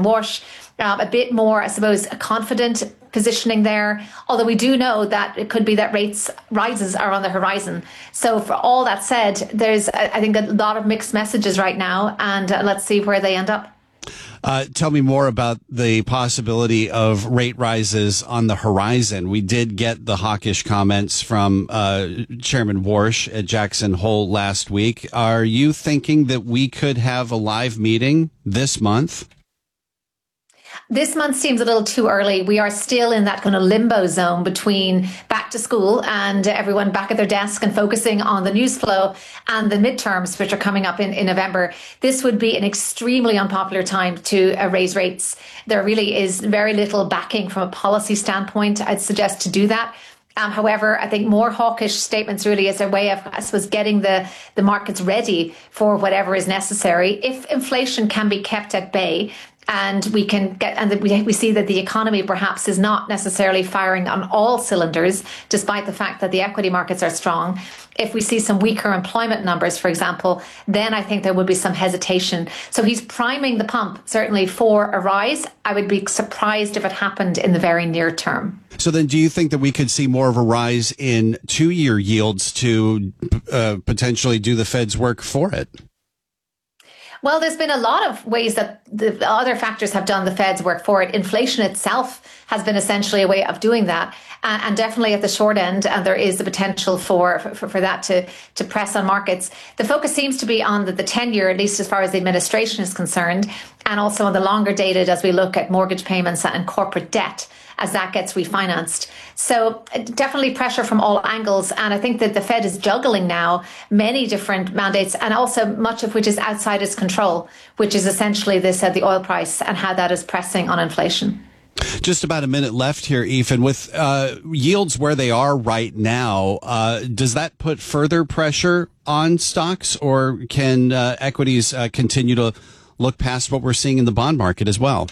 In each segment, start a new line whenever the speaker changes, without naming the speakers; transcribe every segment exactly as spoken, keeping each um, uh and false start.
Walsh, um, a bit more, I suppose, a confident positioning there. Although we do know that it could be that rates rises are on the horizon. So for all that said, there's, I think, a lot of mixed messages right now, and uh, let's see where they end up.
Uh, tell me more about the possibility of rate rises on the horizon. We did get the hawkish comments from uh, Chairman Warsh at Jackson Hole last week. Are you thinking that we could have a live meeting this month?
This month seems a little too early. We are still in that kind of limbo zone between back to school and everyone back at their desk and focusing on the news flow and the midterms, which are coming up in, in November. This would be an extremely unpopular time to uh, raise rates. There really is very little backing from a policy standpoint, I'd suggest, to do that. Um, however, I think more hawkish statements really is a way of, I suppose, getting the, the markets ready for whatever is necessary. If inflation can be kept at bay, and we can get, and we we see that the economy perhaps is not necessarily firing on all cylinders, despite the fact that the equity markets are strong. If we see some weaker employment numbers, for example, then I think there would be some hesitation. So he's priming the pump, certainly, for a rise. I would be surprised if it happened in the very near term.
So then do you think that we could see more of a rise in two-year yields to uh, potentially do the Fed's work for it?
Well, there's been a lot of ways that the other factors have done the Fed's work for it. Inflation itself has been essentially a way of doing that. Uh, and definitely at the short end, and there is the potential for, for, for that to, to press on markets. The focus seems to be on the, the ten-year, at least as far as the administration is concerned, and also on the longer dated as we look at mortgage payments and corporate debt as that gets refinanced. So definitely pressure from all angles. And I think that the Fed is juggling now many different mandates, and also much of which is outside its control, which is essentially this, uh, the oil price and how that is pressing on inflation.
Just about a minute left here, Ethan. With uh, yields where they are right now, uh, does that put further pressure on stocks, or can uh, equities uh, continue to look past what we're seeing in the bond market as well?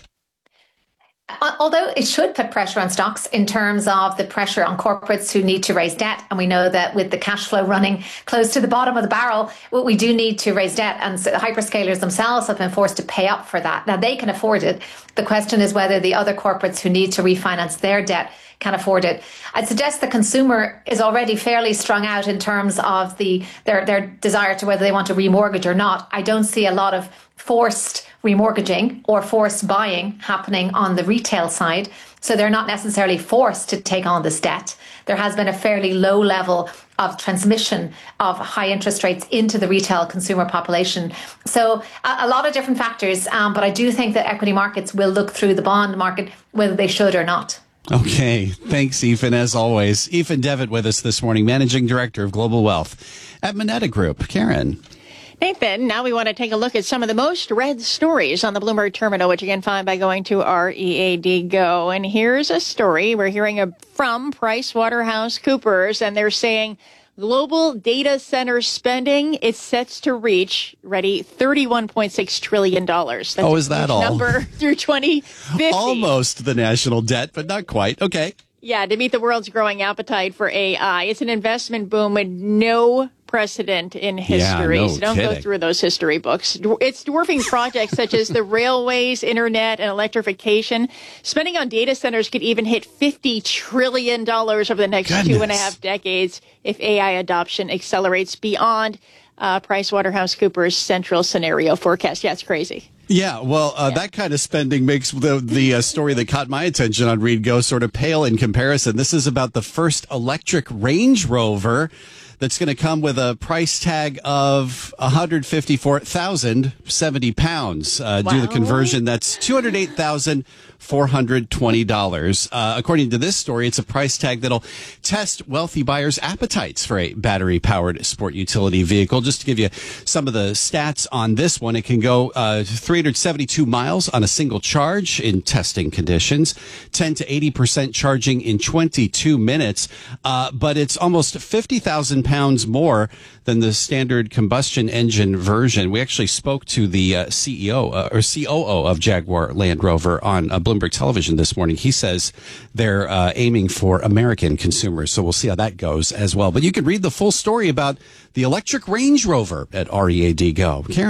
Although it should put pressure on stocks in terms of the pressure on corporates who need to raise debt. And we know that with the cash flow running close to the bottom of the barrel, we do need to raise debt. And so the hyperscalers themselves have been forced to pay up for that. Now, they can afford it. The question is whether the other corporates who need to refinance their debt can afford it. I'd suggest the consumer is already fairly strung out in terms of the their, their desire to whether they want to remortgage or not. I don't see a lot of forced remortgaging or forced buying happening on the retail side. So they're not necessarily forced to take on this debt. There has been a fairly low level of transmission of high interest rates into the retail consumer population. So a, a lot of different factors. Um, but I do think that equity markets will look through the bond market, whether they should or not.
Okay. Thanks, Ethan, as always. Ethan Devitt with us this morning, Managing Director of Global Wealth at Moneta Group. Karen.
Nathan, now we want to take a look at some of the most read stories on the Bloomberg Terminal, which you can find by going to R E A D Go. And here's a story we're hearing from PricewaterhouseCoopers, and they're saying global data center spending is set to reach, ready, thirty-one point six trillion dollars. That's
oh, is that all?
Number through twenty fifty.
Almost the national debt, but not quite. Okay.
Yeah, to meet the world's growing appetite for A I. It's an investment boom with no precedent in history.
Yeah, no
so don't
kidding.
go through those history books. It's dwarfing projects such as the railways, internet, and electrification. Spending on data centers could even hit fifty trillion dollars over the next
Goodness.
two and a half decades if A I adoption accelerates beyond uh, PricewaterhouseCoopers' central scenario forecast. Yeah, it's crazy.
Yeah, well, uh,
Yeah.
that kind of spending makes the the uh, story that caught my attention on Read Go sort of pale in comparison. This is about the first electric Range Rover that's going to come with a price tag of one hundred fifty-four thousand seventy pounds. Uh,
Wow.
Do the conversion, that's two hundred eight thousand four hundred twenty dollars. Uh, according to this story, it's a price tag that'll test wealthy buyers' appetites for a battery-powered sport utility vehicle. Just to give you some of the stats on this one, it can go uh, three hundred seventy-two miles on a single charge in testing conditions, ten to eighty percent charging in twenty-two minutes, uh, but it's almost fifty thousand pounds more than the standard combustion engine version. We actually spoke to the uh, C E O uh, or C O O of Jaguar Land Rover on uh, Bloomberg Television this morning. He says they're uh, aiming for American consumers, so we'll see how that goes as well. But you can read the full story about the electric Range Rover at R E A D Go. Karen.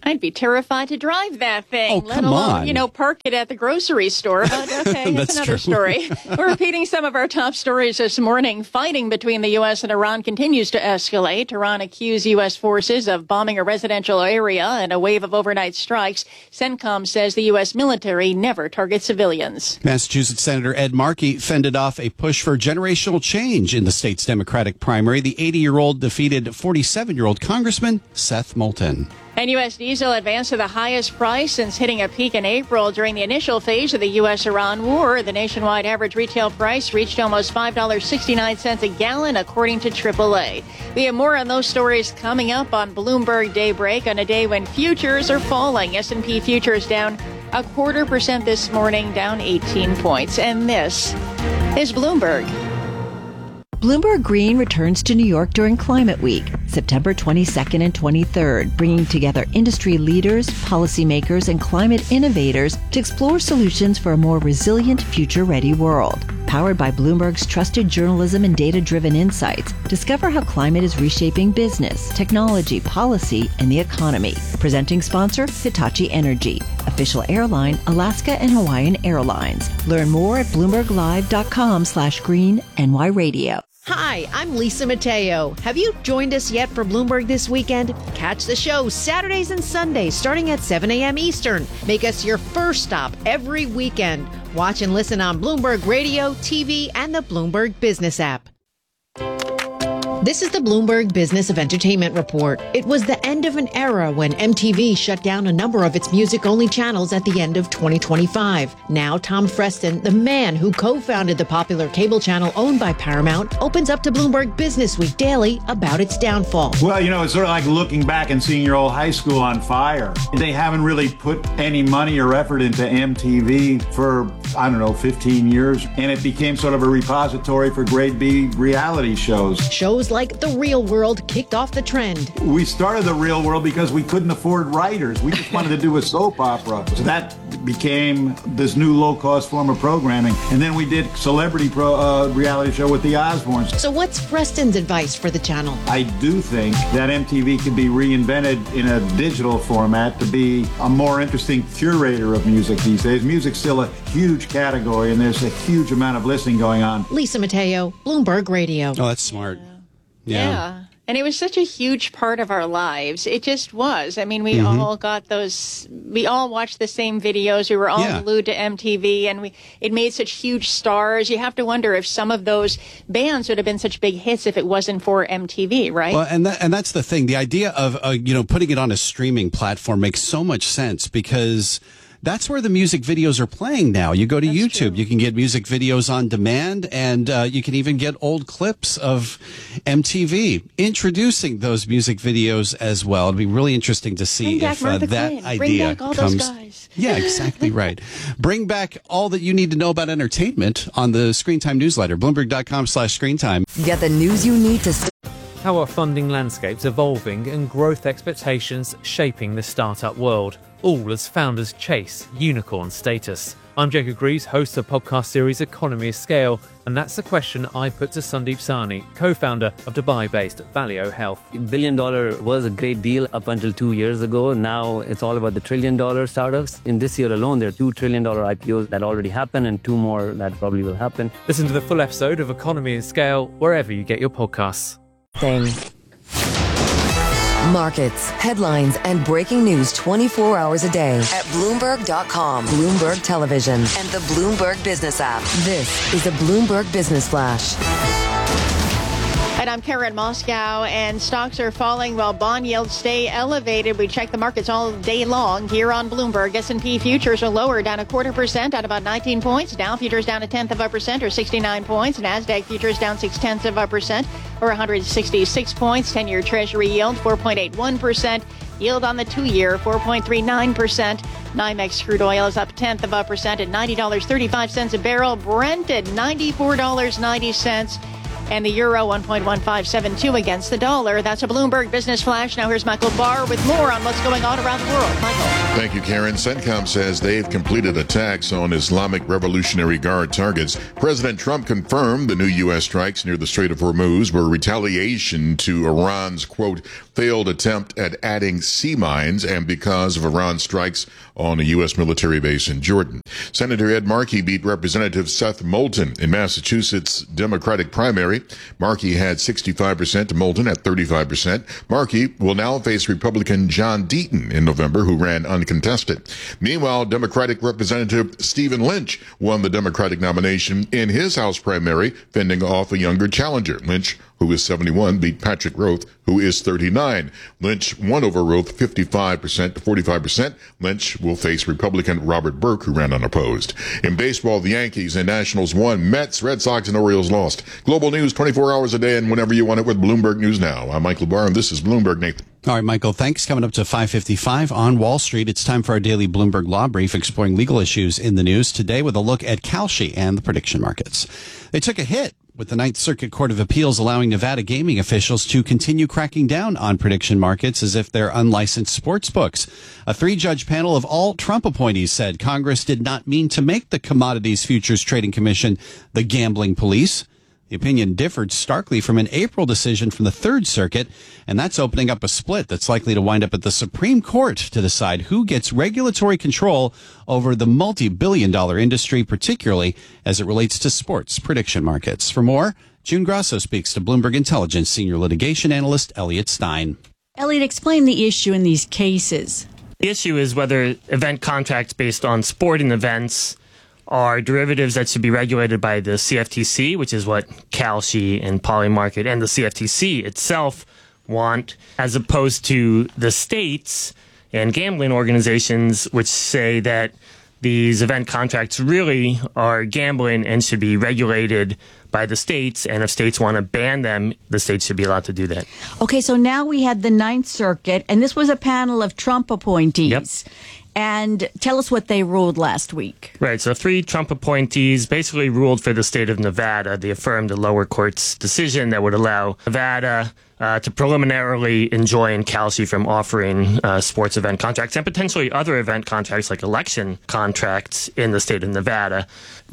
I'd be terrified to drive that thing,
Oh,
let
come
alone,
on.
you know, park it at the grocery store. But okay, that's,
That's
another
true.
story. We're repeating some of our top stories this morning. Fighting between the U S and Iran continues to escalate. Iran accused U S forces of bombing a residential area in a wave of overnight strikes. CENTCOM says the U S military never targets civilians.
Massachusetts Senator Ed Markey fended off a push for generational change in the state's Democratic primary. The eighty-year-old defeated forty-seven-year-old Congressman Seth Moulton.
And U S diesel advanced to the highest price since hitting a peak in April during the initial phase of the U S Iran war. The nationwide average retail price reached almost five dollars and sixty-nine cents a gallon, according to triple A. We have more on those stories coming up on Bloomberg Daybreak on a day when futures are falling. S and P futures down a quarter percent this morning, down eighteen points. And this is Bloomberg.
Bloomberg Green returns to New York during Climate Week, September twenty-second and twenty-third, bringing together industry leaders, policymakers, and climate innovators to explore solutions for a more resilient, future-ready world. Powered by Bloomberg's trusted journalism and data-driven insights, discover how climate is reshaping business, technology, policy, and the economy. Presenting sponsor, Hitachi Energy. Official airline, Alaska and Hawaiian Airlines. Learn more at bloomberglive.com slash green NY radio.
Hi, I'm Lisa Mateo. Have you joined us yet for Bloomberg This Weekend? Catch the show Saturdays and Sundays starting at seven a.m. Eastern. Make us your first stop every weekend. Watch and listen on Bloomberg Radio, T V, and the Bloomberg Business app. This is the Bloomberg Business of Entertainment Report. It was the end of an era when M T V shut down a number of its music-only channels at the end of twenty twenty-five. Now, Tom Freston, the man who co-founded the popular cable channel owned by Paramount, opens up to Bloomberg Business Week Daily about its downfall.
Well, you know, it's sort of like looking back and seeing your old high school on fire. They haven't really put any money or effort into M T V for, I don't know, fifteen years, and it became sort of a repository for grade B reality shows.
Shows like The Real World kicked off the trend.
We started The Real World because we couldn't afford writers. We just wanted to do a soap opera. So that became this new low-cost form of programming. And then we did celebrity pro, uh, reality show with the Osbournes.
So what's Freston's advice for the channel?
I do think that M T V could be reinvented in a digital format to be a more interesting curator of music these days. Music's still a huge category, and there's a huge amount of listening going on.
Lisa Mateo, Bloomberg Radio.
Oh, that's smart.
Yeah.
Yeah.
And it was such a huge part of our lives. It just was. I mean, we
Mm-hmm.
all got those, we all watched the same videos. We were all
Yeah.
glued to M T V, and we, it made such huge stars. You have to wonder if some of those bands would have been such big hits if it wasn't for M T V, right?
Well, and that, and that's the thing. The idea of uh, you know putting it on a streaming platform makes so much sense because that's where the music videos are playing now. You go to
That's
YouTube,
true.
you can get music videos on demand, and uh, you can even get old clips of M T V introducing those music videos as well. It'd be really interesting to see
Bring back
if uh,
Martha
that
Quinn.
idea
Bring back all those
comes.
guys.
Yeah, exactly right. Bring back all that you need to know about entertainment on the Screen Time newsletter, bloomberg.com slash screen time.
Get the news you need to. St-
How are funding landscapes evolving and growth expectations shaping the startup world? All as founders chase unicorn status. I'm Jacob Greaves, host of the podcast series Economy of Scale, and that's the question I put to Sandeep Sahni, co-founder of Dubai-based Valeo Health.
Billion dollar was a great deal up until two years ago. Now it's all about the trillion dollar startups. In this year alone, there are two trillion dollar I P Os that already happened and two more that probably will happen.
Listen to the full episode of Economy of Scale wherever you get your podcasts.
thing. Markets, headlines, and breaking news twenty-four hours a day at Bloomberg dot com, Bloomberg Television, and the Bloomberg Business app. This is the Bloomberg Business Flash.
And I'm Karen Moscow, and stocks are falling while bond yields stay elevated. We check the markets all day long here on Bloomberg. S and P futures are lower, down a quarter percent at about nineteen points. Dow futures down a tenth of a percent or sixty-nine points. NASDAQ futures down six tenths of a percent or one hundred sixty-six points. ten-year Treasury yield four point eight one percent. Yield on the two-year four point three nine percent. NYMEX crude oil is up a tenth of a percent at ninety dollars and thirty-five cents a barrel. Brent at ninety-four dollars and ninety cents. and the euro one point one five seven two against the dollar. That's a Bloomberg Business Flash. Now here's Michael Barr with more on what's going on around the world. Michael.
Thank you, Karen. CENTCOM says they've completed attacks on Islamic Revolutionary Guard targets. President Trump confirmed the new U S strikes near the Strait of Hormuz were retaliation to Iran's, quote, failed attempt at adding sea mines and because of Iran's strikes on a U S military base in Jordan. Senator Ed Markey beat Representative Seth Moulton in Massachusetts Democratic primary. Markey had sixty-five percent to Moulton at thirty-five percent. Markey will now face Republican John Deaton in November, who ran uncontested. Meanwhile, Democratic Representative Stephen Lynch won the Democratic nomination in his House primary, fending off a younger challenger. Lynch, who is seventy-one, beat Patrick Roth, who is thirty-nine. Lynch won over Roth fifty-five percent to forty-five percent. Lynch will face Republican Robert Burke, who ran unopposed. In baseball, the Yankees and Nationals won. Mets, Red Sox, and Orioles lost. Global news twenty-four hours a day and whenever you want it with Bloomberg News Now. I'm Michael Barr, and this is Bloomberg, Nathan.
All right, Michael, thanks. Coming up to five fifty-five on Wall Street, it's time for our daily Bloomberg Law Brief, exploring legal issues in the news today with a look at Kalshi and the prediction markets. They took a hit with the Ninth Circuit Court of Appeals allowing Nevada gaming officials to continue cracking down on prediction markets as if they're unlicensed sports books. A three-judge panel of all Trump appointees said Congress did not mean to make the Commodities Futures Trading Commission the gambling police. The opinion differed starkly from an April decision from the Third Circuit, and that's opening up a split that's likely to wind up at the Supreme Court to decide who gets regulatory control over the multi-billion dollar industry, particularly as it relates to sports prediction markets. For more, June Grasso speaks to Bloomberg Intelligence senior litigation analyst Elliot Stein.
Elliot, explain the issue in these cases.
The issue is whether event contracts based on sporting events are derivatives that should be regulated by the C F T C, which is what Kalshi and Polymarket and the C F T C itself want, as opposed to the states and gambling organizations, which say that these event contracts really are gambling and should be regulated by the states. And if states want to ban them, the states should be allowed to do that.
Okay, so now we had the Ninth Circuit, and this was a panel of Trump appointees.
Yep.
And tell us what they ruled last week.
Right. So three Trump appointees basically ruled for the state of Nevada. They affirmed the lower court's decision that would allow Nevada uh, to preliminarily enjoin Kalshi from offering uh, sports event contracts and potentially other event contracts like election contracts in the state of Nevada.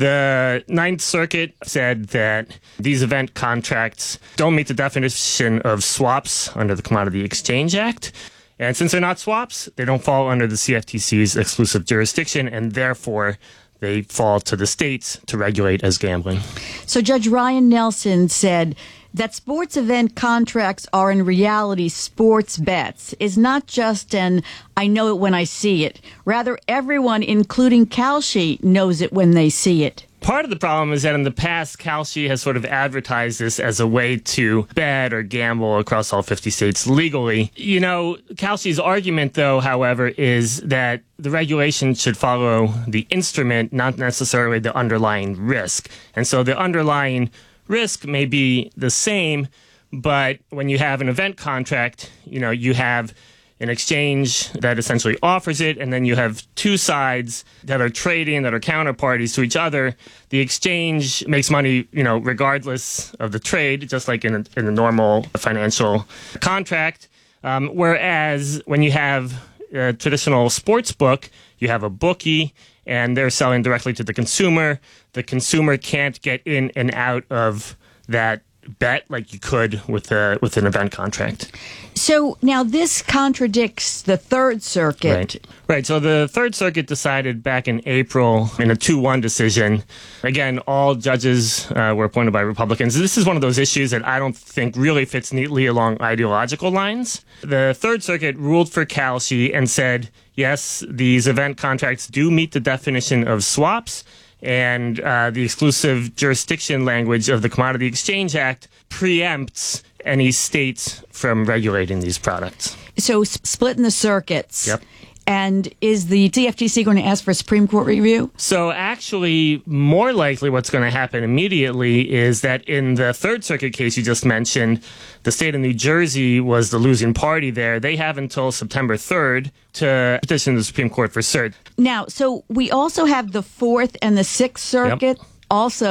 The Ninth Circuit said that these event contracts don't meet the definition of swaps under the Commodity Exchange Act. And since they're not swaps, they don't fall under the C F T C's exclusive jurisdiction, and therefore they fall to the states to regulate as gambling.
So Judge Ryan Nelson said that sports event contracts are in reality sports bets is not just an I know it when I see it. Rather, everyone, including Kalshi, knows it when they see it.
Part of the problem is that in the past, Kalshi has sort of advertised this as a way to bet or gamble across all fifty states legally. You know, Kalshi's argument, though, however, is that the regulation should follow the instrument, not necessarily the underlying risk. And so the underlying risk may be the same, but when you have an event contract, you know, you have an exchange that essentially offers it, and then you have two sides that are trading, that are counterparties to each other. The exchange makes money, you know, regardless of the trade, just like in a, in a normal financial contract. Um, whereas when you have a traditional sports book, you have a bookie, and they're selling directly to the consumer. The consumer can't get in and out of that bet like you could with a with an event contract.
So now this contradicts the Third Circuit.
Right. Right. So the Third Circuit decided back in April in a two one decision. Again, all judges uh, were appointed by Republicans. This is one of those issues that I don't think really fits neatly along ideological lines. The Third Circuit ruled for Kalshi and said, yes, these event contracts do meet the definition of swaps, and uh, the exclusive jurisdiction language of the Commodity Exchange Act preempts any states from regulating these products.
So splitting the circuits.
Yep.
And is the C F T C going to ask for a Supreme Court review?
So actually, more likely what's going to happen immediately is that in the Third Circuit case you just mentioned, the state of New Jersey was the losing party there. They have until September third to petition the Supreme Court for cert.
Now, so we also have the Fourth and the Sixth Circuit
Yep.
also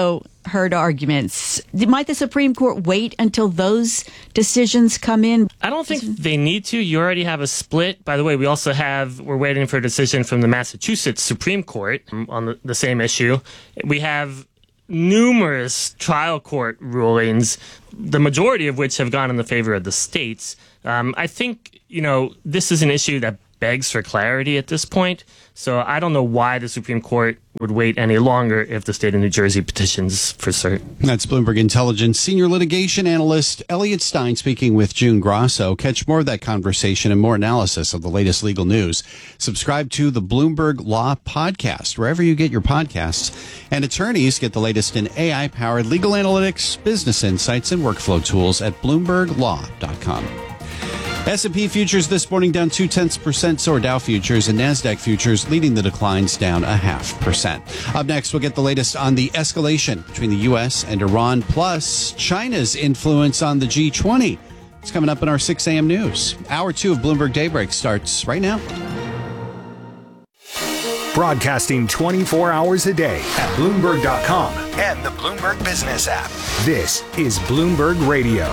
heard arguments. Might the Supreme Court wait until those decisions come in?
I don't think they need to. You already have a split. By the way, we also have, we're waiting for a decision from the Massachusetts Supreme Court on the, the same issue. We have numerous trial court rulings, the majority of which have gone in the favor of the states. Um, I think, you know, this is an issue that begs for clarity at this point. So I don't know why the Supreme Court would wait any longer if the state of New Jersey petitions for cert.
That's Bloomberg Intelligence senior litigation analyst Elliot Stein speaking with June Grosso. Catch more of that conversation and more analysis of the latest legal news. Subscribe to the Bloomberg Law Podcast, wherever you get your podcasts. And attorneys get the latest in A I-powered legal analytics, business insights, and workflow tools at bloomberg law dot com. S and P futures this morning down two tenths percent, so are Dow futures, and NASDAQ futures leading the declines down a half percent. Up next, we'll get the latest on the escalation between the U S and Iran, plus China's influence on the G twenty. It's coming up in our six a.m. news. Hour two of Bloomberg Daybreak starts right now.
Broadcasting twenty-four hours a day at Bloomberg dot com and the Bloomberg Business app. This is Bloomberg Radio.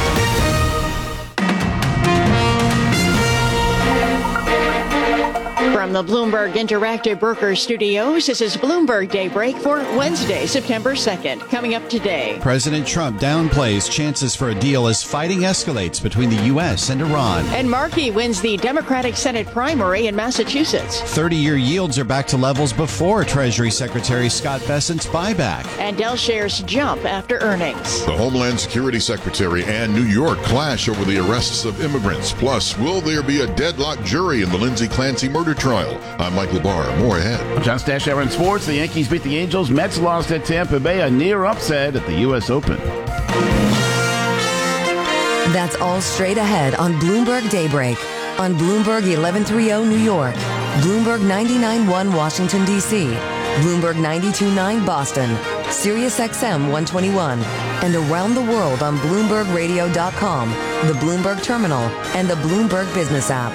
From the Bloomberg Interactive Broker Studios, this is Bloomberg Daybreak for Wednesday, September second. Coming up today,
President Trump downplays chances for a deal as fighting escalates between the U S and Iran.
And Markey wins the Democratic Senate primary in Massachusetts.
thirty-year yields are back to levels before Treasury Secretary Scott Bessent's buyback.
And Dell shares jump after earnings.
The Homeland Security Secretary and New York clash over the arrests of immigrants. Plus, will there be a deadlocked jury in the Lindsay Clancy murder trial? I'm Michael Barr. More ahead.
John Stash in sports. The Yankees beat the Angels. Mets lost at Tampa Bay. A near upset at the U S Open.
That's all straight ahead on Bloomberg Daybreak. On Bloomberg eleven thirty New York. Bloomberg ninety-nine point one Washington, D C. Bloomberg ninety-two point nine Boston. Sirius X M one twenty-one. And around the world on Bloomberg Radio dot com, the Bloomberg Terminal, and the Bloomberg Business app.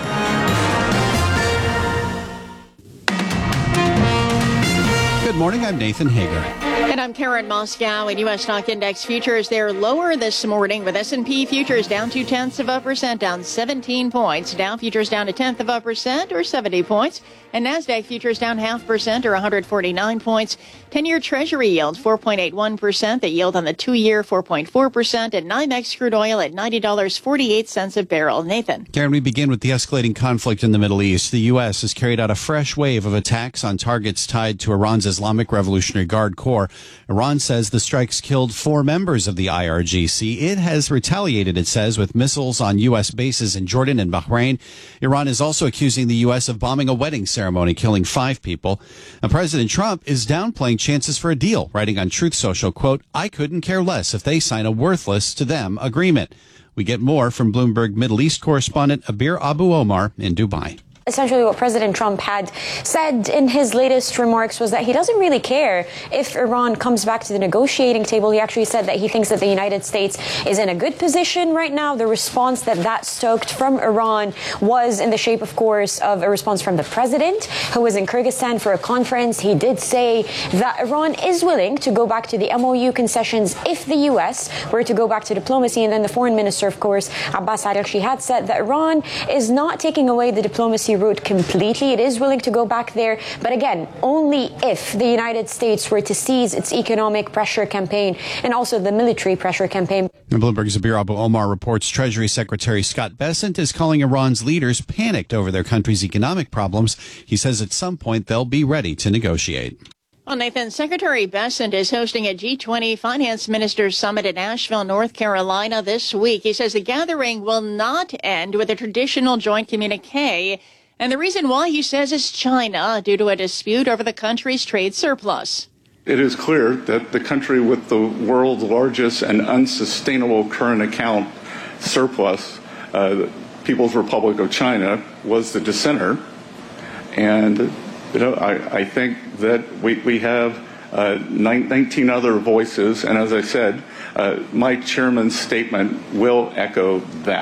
Good morning, I'm Nathan Hager.
And I'm Karen Moscow. And U S stock index futures, they're lower this morning with S and P futures down two tenths of a percent, down seventeen points. Dow futures down a tenth of a percent or seventy points. And NASDAQ futures down half percent or one hundred forty-nine points. ten-year Treasury yield four point eight one percent. The yield on the two-year four point four percent. And NYMEX crude oil at ninety dollars and forty-eight cents a barrel. Nathan.
Karen, we begin with the escalating conflict in the Middle East. The U S has carried out a fresh wave of attacks on targets tied to Iran's Islamic Revolutionary Guard Corps. Iran says the strikes killed four members of the I R G C. It has retaliated, it says, with missiles on U S bases in Jordan and Bahrain. Iran is also accusing the U S of bombing a wedding ceremony, killing five people. And President Trump is downplaying chances for a deal, writing on Truth Social, quote, "I couldn't care less if they sign a worthless to them agreement." We get more from Bloomberg Middle East correspondent Abir Abu Omar in Dubai.
Essentially what President Trump had said in his latest remarks was that he doesn't really care if Iran comes back to the negotiating table. He actually said that he thinks that the United States is in a good position right now. The response that that stoked from Iran was in the shape, of course, of a response from the president, who was in Kyrgyzstan for a conference. He did say that Iran is willing to go back to the M O U concessions if the U S were to go back to diplomacy. And then the foreign minister, of course, Abbas Araghchi, had said that Iran is not taking away the diplomacy route completely. It is willing to go back there, but again, only if the United States were to seize its economic pressure campaign and also the military pressure campaign.
And Bloomberg's Abir Abu Omar reports Treasury Secretary Scott Bessent is calling Iran's leaders panicked over their country's economic problems. He says at some point they'll be ready to negotiate.
Well, Nathan, Secretary Bessent is hosting a G twenty Finance Ministers Summit in Asheville, North Carolina this week. He says the gathering will not end with a traditional joint communique. And the reason why, he says, is China, due to a dispute over the country's trade surplus.
It is clear that the country with the world's largest and unsustainable current account surplus, uh, the People's Republic of China, was the dissenter. And you know, I, I think that we, we have uh, nineteen other voices. And as I said, uh, my chairman's statement will echo that.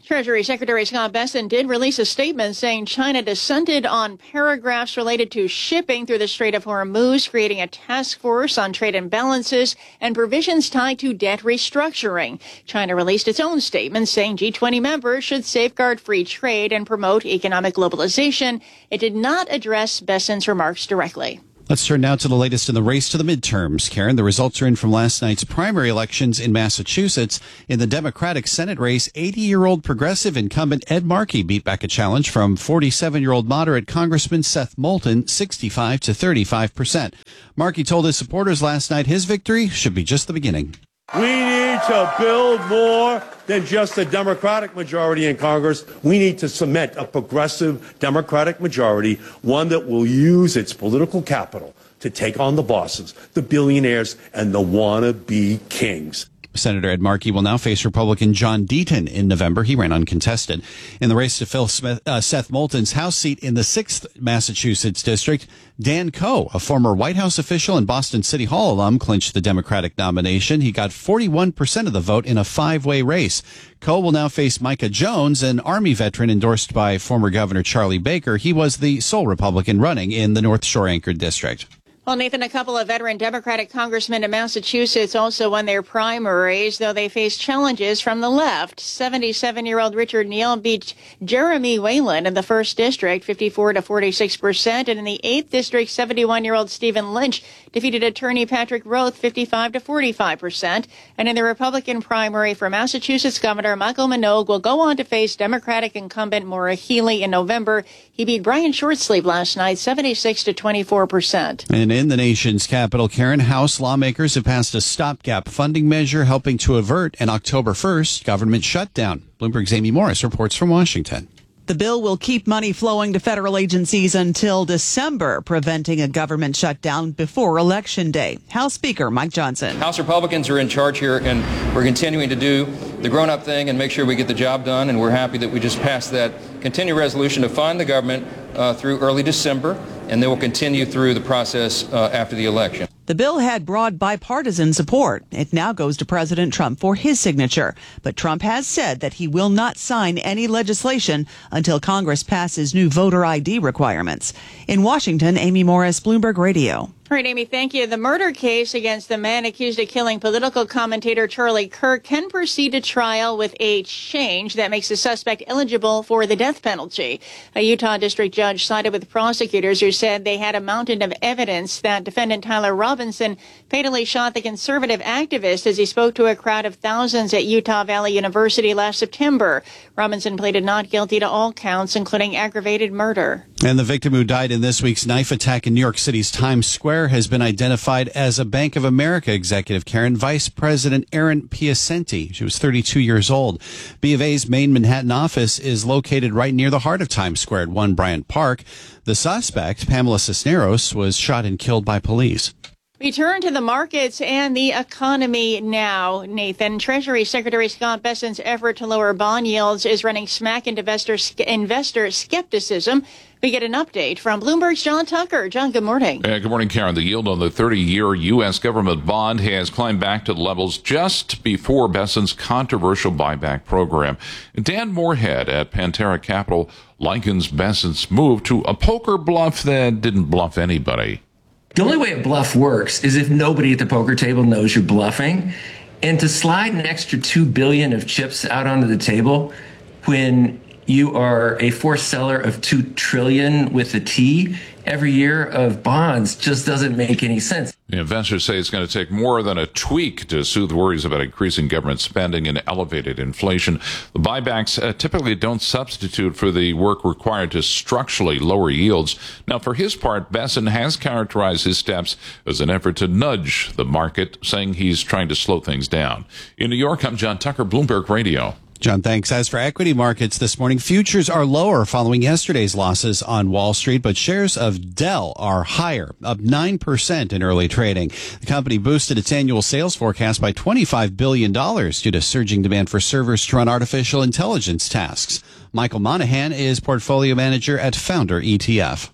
Treasury Secretary Scott Bessent did release a statement saying China dissented on paragraphs related to shipping through the Strait of Hormuz, creating a task force on trade imbalances and provisions tied to debt restructuring. China released its own statement saying G twenty members should safeguard free trade and promote economic globalization. It did not address Bessent's remarks directly.
Let's turn now to the latest in the race to the midterms. Karen, the results are in from last night's primary elections in Massachusetts. In the Democratic Senate race, eighty-year-old progressive incumbent Ed Markey beat back a challenge from forty-seven-year-old moderate Congressman Seth Moulton, sixty-five to thirty-five percent. Markey told his supporters last night his victory should be just the beginning.
We need to build more than just a Democratic majority in Congress. We need to cement a progressive Democratic majority, one that will use its political capital to take on the bosses, the billionaires, and the wannabe kings.
Senator Ed Markey will now face Republican John Deaton in November. He ran uncontested. In the race to fill Smith, uh, Seth Moulton's House seat in the sixth Massachusetts district, Dan Coe, a former White House official and Boston City Hall alum, clinched the Democratic nomination. He got forty-one percent of the vote in a five-way race. Coe will now face Micah Jones, an Army veteran endorsed by former Governor Charlie Baker. He was the sole Republican running in the North Shore Anchored District.
Well, Nathan, a couple of veteran Democratic congressmen in Massachusetts also won their primaries, though they faced challenges from the left. seventy-seven-year-old Richard Neal beat Jeremy Whalen in the first district, fifty-four to forty-six percent. And in the eighth district, seventy-one-year-old Stephen Lynch defeated attorney Patrick Roth, fifty-five to forty-five percent. And in the Republican primary for Massachusetts Governor Michael Minogue will go on to face Democratic incumbent Maura Healey in November. He beat Brian Shortsleeve last night, seventy-six to twenty-four percent.
And in the nation's capital, Karen, House lawmakers have passed a stopgap funding measure helping to avert an October first government shutdown. Bloomberg's Amy Morris reports from Washington.
The bill will keep money flowing to federal agencies until December, preventing a government shutdown before Election Day. House Speaker Mike Johnson.
House Republicans are in charge here, and we're continuing to do the grown-up thing and make sure we get the job done, and we're happy that we just passed that continued resolution to fund the government uh, through early December, and they will continue through the process uh, after the election.
The bill had broad bipartisan support. It now goes to President Trump for his signature. But Trump has said that he will not sign any legislation until Congress passes new voter I D requirements. In Washington, Amy Morris, Bloomberg Radio.
All right, Amy, thank you. The murder case against the man accused of killing political commentator Charlie Kirk can proceed to trial with a change that makes the suspect eligible for the death penalty. A Utah district judge sided with prosecutors who said they had a mountain of evidence that defendant Tyler Robinson fatally shot the conservative activist as he spoke to a crowd of thousands at Utah Valley University last September. Robinson pleaded not guilty to all counts, including aggravated murder.
And the victim who died in this week's knife attack in New York City's Times Square has been identified as a Bank of America executive, Karen, Vice President Erin Piacenti. She was thirty-two years old. B of A's main Manhattan office is located right near the heart of Times Square at One Bryant Park. The suspect, Pamela Cisneros, was shot and killed by police.
We turn to the markets and the economy now, Nathan. Treasury Secretary Scott Bessent's effort to lower bond yields is running smack into investor, investor skepticism. We get an update from Bloomberg's John Tucker. John, good morning.
Uh, good morning, Karen. The yield on the thirty-year U S government bond has climbed back to the levels just before Bessent's controversial buyback program. Dan Moorhead at Pantera Capital likens Bessent's move to a poker bluff that didn't bluff anybody.
The only way a bluff works is if nobody at the poker table knows you're bluffing. And to slide an extra two billion dollars of chips out onto the table when you are a forced seller of two trillion dollars with a T every year of bonds just doesn't make any sense.
The investors say it's going to take more than a tweak to soothe worries about increasing government spending and elevated inflation. The buybacks uh, typically don't substitute for the work required to structurally lower yields. Now, for his part, Bessent has characterized his steps as an effort to nudge the market, saying he's trying to slow things down. In New York, I'm John Tucker, Bloomberg Radio.
John, thanks. As for equity markets this morning, futures are lower following yesterday's losses on Wall Street, but shares of Dell are higher, up nine percent in early trading. The company boosted its annual sales forecast by twenty-five billion dollars due to surging demand for servers to run artificial intelligence tasks. Michael Monahan is portfolio manager at Founder E T F.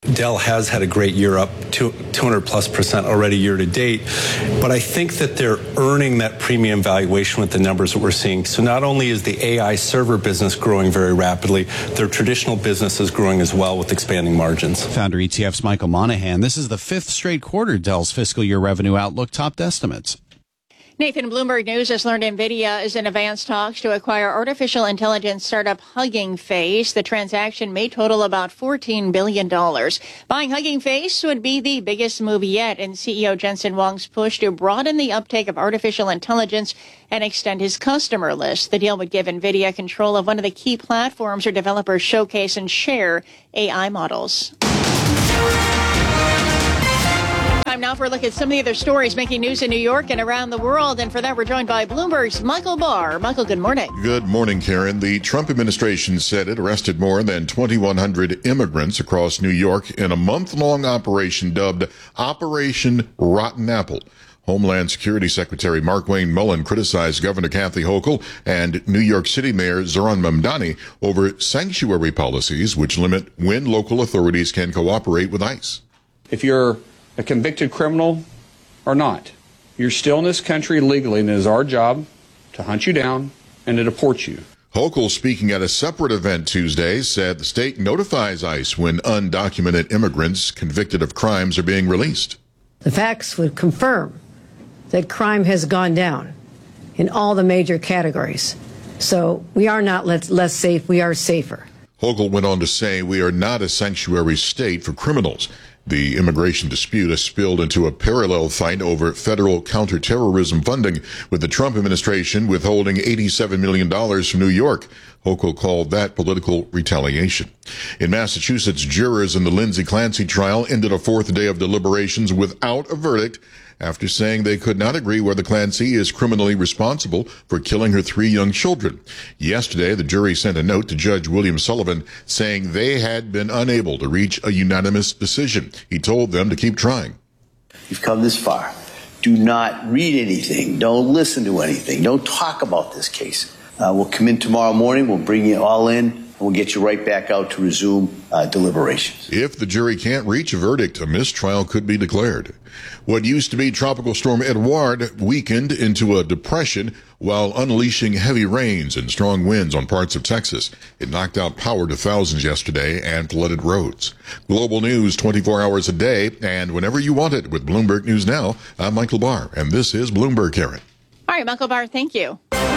Dell has had a great year, up two hundred plus percent already year to date. But I think that they're earning that premium valuation with the numbers that we're seeing. So not only is the A I server business growing very rapidly, their traditional business is growing as well with expanding margins.
Founder E T F's Michael Monahan. This is the fifth straight quarter Dell's fiscal year revenue outlook topped estimates.
Nathan, Bloomberg News has learned NVIDIA is in advanced talks to acquire artificial intelligence startup Hugging Face. The transaction may total about fourteen billion dollars. Buying Hugging Face would be the biggest move yet in C E O Jensen Huang's push to broaden the uptake of artificial intelligence and extend his customer list. The deal would give NVIDIA control of one of the key platforms where developers showcase and share A I models. Time now for a look at some of the other stories making news in New York and around the world. And for that, we're joined by Bloomberg's Michael Barr. Michael, good morning.
Good morning, Karen. The Trump administration said it arrested more than twenty-one hundred immigrants across New York in a month-long operation dubbed Operation Rotten Apple. Homeland Security Secretary Markwayne Mullin criticized Governor Kathy Hochul and New York City Mayor Zohran Mamdani over sanctuary policies which limit when local authorities can cooperate with ICE.
If you're a convicted criminal or not, you're still in this country legally, and it is our job to hunt you down and to deport you.
Hochul, speaking at a separate event Tuesday, said the state notifies ICE when undocumented immigrants convicted of crimes are being released.
The facts would confirm that crime has gone down in all the major categories. So we are not less, less safe, we are safer.
Hochul went on to say we are not a sanctuary state for criminals. The immigration dispute has spilled into a parallel fight over federal counterterrorism funding, with the Trump administration withholding eighty-seven million dollars from New York. Hochul called that political retaliation. In Massachusetts, jurors in the Lindsay Clancy trial ended a fourth day of deliberations without a verdict after saying they could not agree whether Clancy is criminally responsible for killing her three young children. Yesterday, the jury sent a note to Judge William Sullivan saying they had been unable to reach a unanimous decision. He told them to keep trying.
You've come this far. Do not read anything. Don't listen to anything. Don't talk about this case. Uh, we'll come in tomorrow morning. We'll bring you all in. We'll get you right back out to resume uh, deliberations.
If the jury can't reach a verdict, a mistrial could be declared. What used to be Tropical Storm Edouard weakened into a depression while unleashing heavy rains and strong winds on parts of Texas. It knocked out power to thousands yesterday and flooded roads. Global news twenty-four hours a day and whenever you want it with Bloomberg News Now. I'm Michael Barr, and this is Bloomberg, Karen.
All right, Michael Barr, thank you.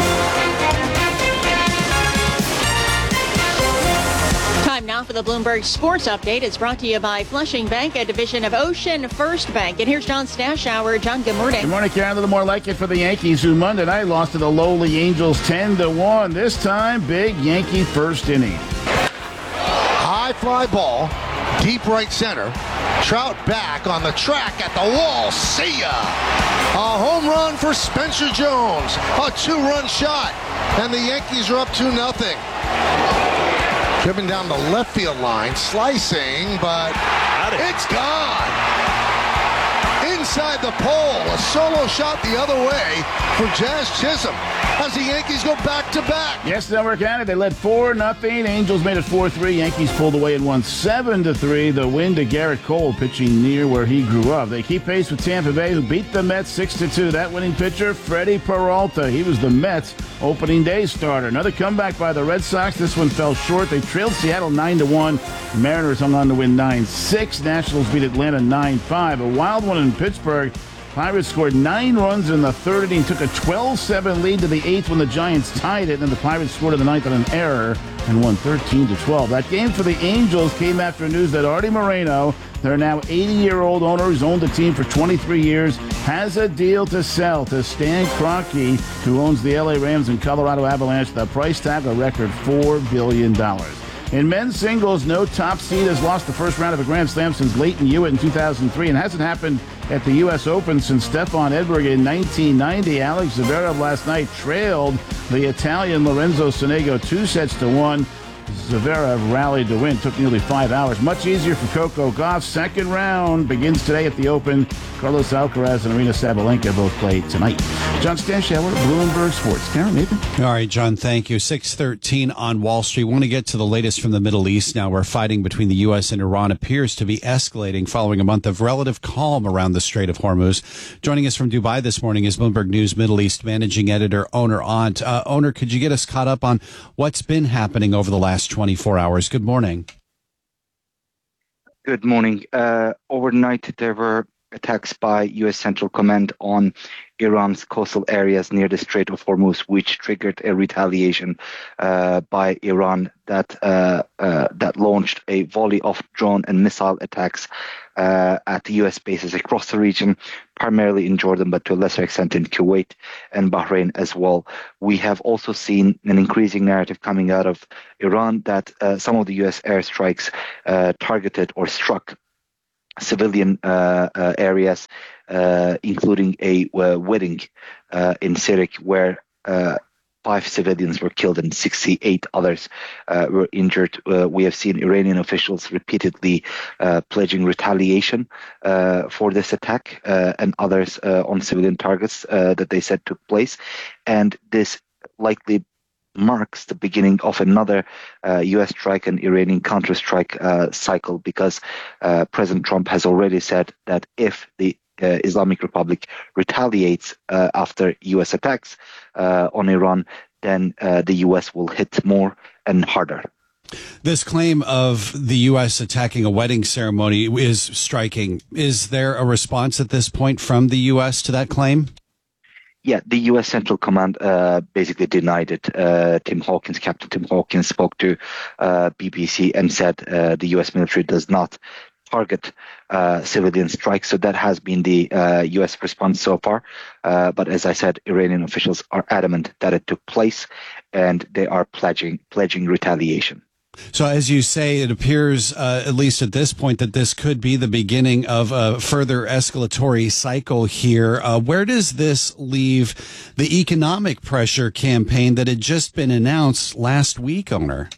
Time now for the Bloomberg Sports Update. It's brought to you by Flushing Bank, a division of Ocean First Bank. And here's John Stashower. John, good morning.
Good morning, Karen. A little more like it for the Yankees, who Monday night lost to the lowly Angels ten to one. This time, big Yankee first inning.
High fly ball, deep right center. Trout back on the track at the wall. See ya! A home run for Spencer Jones. A two-run shot. And the Yankees are up two nothing. Driven down the left field line, slicing, but it's gone. Inside the pole, a solo shot the other way for Jazz Chisholm as the Yankees go back to back.
Yes, Delaware County, they led four nothing. Angels made it four three. Yankees pulled away and won seven to three. The win to Garrett Cole, pitching near where he grew up. They keep pace with Tampa Bay, who beat the Mets six to two. That winning pitcher, Freddie Peralta. He was the Mets' opening day starter. Another comeback by the Red Sox. This one fell short. They trailed Seattle nine to one. The Mariners hung on to win nine six. Nationals beat Atlanta nine five. A wild one in Pittsburgh. Pirates scored nine runs in the third inning, took a twelve seven lead to the eighth when the Giants tied it, and then the Pirates scored in the ninth on an error and won thirteen to twelve. That game for the Angels came after news that Artie Moreno, their now eighty-year-old owner who's owned the team for twenty-three years, has a deal to sell to Stan Kroenke, who owns the L A Rams and Colorado Avalanche. The price tag, a record four billion dollars. In men's singles, no top seed has lost the first round of a Grand Slam since Leighton Hewitt in two thousand three, and hasn't happened at the U S Open since Stefan Edberg in nineteen ninety. Alex Zverev last night trailed the Italian Lorenzo Sonego two sets to one. Zverev rallied to win. Took nearly five hours. Much easier for Coco Gauff. Second round begins today at the Open. Carlos Alcaraz and Arina Sabalenka both play tonight. John Stanshauer, Bloomberg Sports. Karen, Nathan?
All right, John, thank you. six thirteen on Wall Street. Want to get to the latest from the Middle East now, where fighting between the U S and Iran appears to be escalating following a month of relative calm around the Strait of Hormuz. Joining us from Dubai this morning is Bloomberg News Middle East managing editor Oner Ant. Uh, Oner, could you get us caught up on what's been happening over the last twenty-four hours? Good morning.
Good morning. Uh, overnight, there were attacks by U S Central Command on Iran's coastal areas near the Strait of Hormuz, which triggered a retaliation uh, by Iran that uh, uh, that launched a volley of drone and missile attacks uh, at U S bases across the region, primarily in Jordan, but to a lesser extent in Kuwait and Bahrain as well. We have also seen an increasing narrative coming out of Iran that uh, some of the U S airstrikes uh, targeted or struck civilian uh, uh, areas, uh, including a uh, wedding uh, in Sirik, where uh, five civilians were killed and sixty-eight others uh, were injured. Uh, we have seen Iranian officials repeatedly uh, pledging retaliation uh, for this attack uh, and others uh, on civilian targets uh, that they said took place. And this likely marks the beginning of another uh, U S strike and Iranian counterstrike uh, cycle, because uh, President Trump has already said that if the uh, Islamic Republic retaliates uh, after U S attacks uh, on Iran, then uh, the U S will hit more and harder.
This claim of the U S attacking a wedding ceremony is striking. Is there a response at this point from the U S to that claim?
Yeah, the U S Central Command uh, basically denied it. Uh, Tim Hawkins, Captain Tim Hawkins, spoke to uh, B B C and said uh, the U S military does not target uh, civilian strikes. So that has been the uh, U S response so far. Uh, but as I said, Iranian officials are adamant that it took place, and they are pledging pledging retaliation.
So as you say, it appears, uh, at least at this point, that this could be the beginning of a further escalatory cycle here. Uh, where does this leave the economic pressure campaign that had just been announced last week, Oner?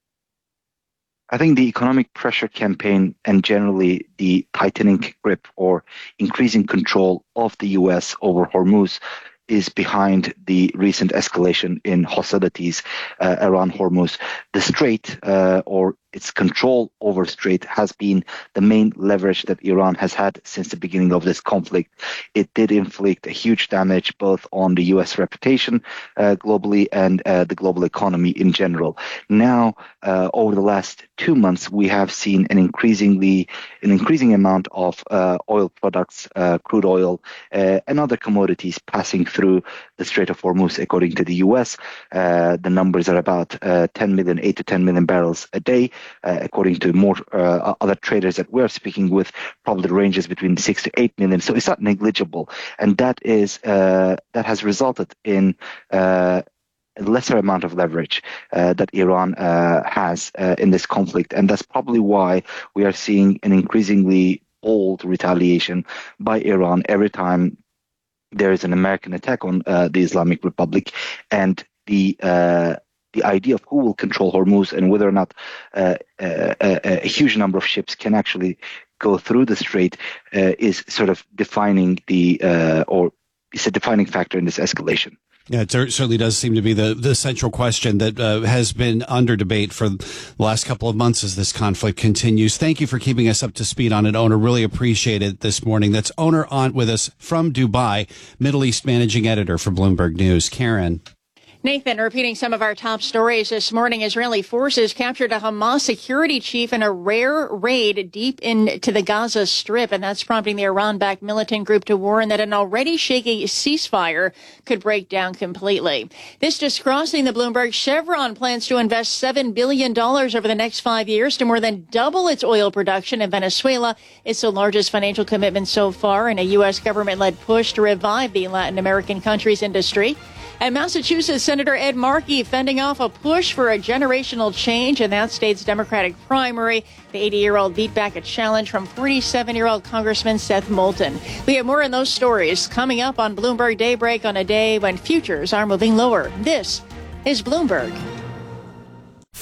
I think the economic pressure campaign and generally the tightening grip or increasing control of the U S over Hormuz is behind the recent escalation in hostilities uh, around Hormuz. The Strait, uh, or its control over Strait, has been the main leverage that Iran has had since the beginning of this conflict. It did inflict a huge damage both on the U S reputation uh, globally and uh, the global economy in general. Now, uh, over the last two months, we have seen an increasingly an increasing amount of uh, oil products, uh, crude oil, uh, and other commodities passing through the Strait of Hormuz. According to the U S, uh, the numbers are about uh, ten million, eight to ten million barrels a day. Uh, according to more uh, other traders that we're speaking with, probably ranges between six to eight million. So it's not negligible, and that is uh, that has resulted in uh, a lesser amount of leverage uh, that Iran uh, has uh, in this conflict, and that's probably why we are seeing an increasingly bold retaliation by Iran every time there is an American attack on uh, the Islamic Republic, and the uh, the idea of who will control Hormuz and whether or not uh, uh, a, a huge number of ships can actually go through the strait uh, is sort of defining the uh, or is a defining factor in this escalation.
Yeah, it certainly does seem to be the, the central question that uh, has been under debate for the last couple of months as this conflict continues. Thank you for keeping us up to speed on it, Oner. Really appreciate it this morning. That's Oner Ant with us from Dubai, Middle East managing editor for Bloomberg News. Karen.
Nathan, repeating some of our top stories this morning, Israeli forces captured a Hamas security chief in a rare raid deep into the Gaza Strip, and that's prompting the Iran-backed militant group to warn that an already shaky ceasefire could break down completely. This just crossing the Bloomberg. Chevron plans to invest seven billion dollars over the next five years to more than double its oil production in Venezuela. It's the largest financial commitment so far in a U S government-led push to revive the Latin American country's industry. And Massachusetts Senator Ed Markey fending off a push for a generational change in that state's Democratic primary. The eighty-year-old beat back a challenge from forty-seven-year-old Congressman Seth Moulton. We have more on those stories coming up on Bloomberg Daybreak on a day when futures are moving lower. This is Bloomberg.